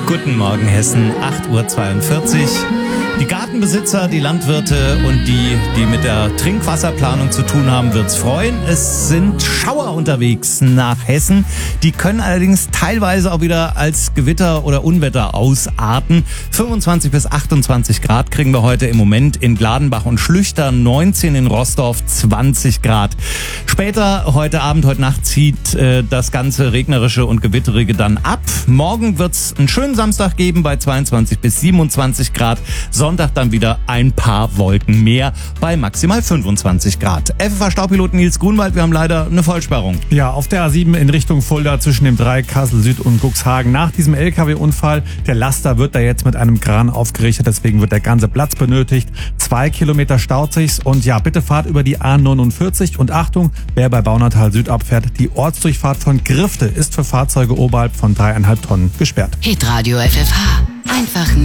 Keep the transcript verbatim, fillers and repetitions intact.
Guten Morgen Hessen, acht Uhr zweiundvierzig. Die Gartenbesitzer, die Landwirte und die, die mit der Trinkwasserplanung zu tun haben, wird's freuen. Es sind Schauer unterwegs nach Hessen. Die können allerdings teilweise auch wieder als Gewitter oder Unwetter ausarten. fünfundzwanzig bis achtundzwanzig Grad kriegen wir heute im Moment in Gladenbach und Schlüchter, neunzehn in Roßdorf, zwanzig Grad. Später, heute Abend, heute Nacht zieht äh, das ganze Regnerische und Gewitterige dann ab. Morgen wird's einen schönen Samstag geben bei zweiundzwanzig bis siebenundzwanzig Grad. Sonntag dann wieder ein paar Wolken mehr bei maximal fünfundzwanzig Grad. F F H-Staupilot Nils Grunwald, wir haben leider eine Vollsperrung. Ja, auf der A sieben in Richtung Fulda zwischen dem Dreieck Kassel Süd und Cuxhagen. Nach diesem L K W-Unfall, der Laster wird da jetzt mit einem Kran aufgerichtet, deswegen wird der ganze Platz benötigt. Zwei Kilometer staut sich's und ja, bitte fahrt über die A neunundvierzig und Achtung, wer bei Baunatal Süd abfährt, die Ortsdurchfahrt von Grifte ist für Fahrzeuge oberhalb von dreieinhalb Tonnen gesperrt. Hitradio F F H. Einfach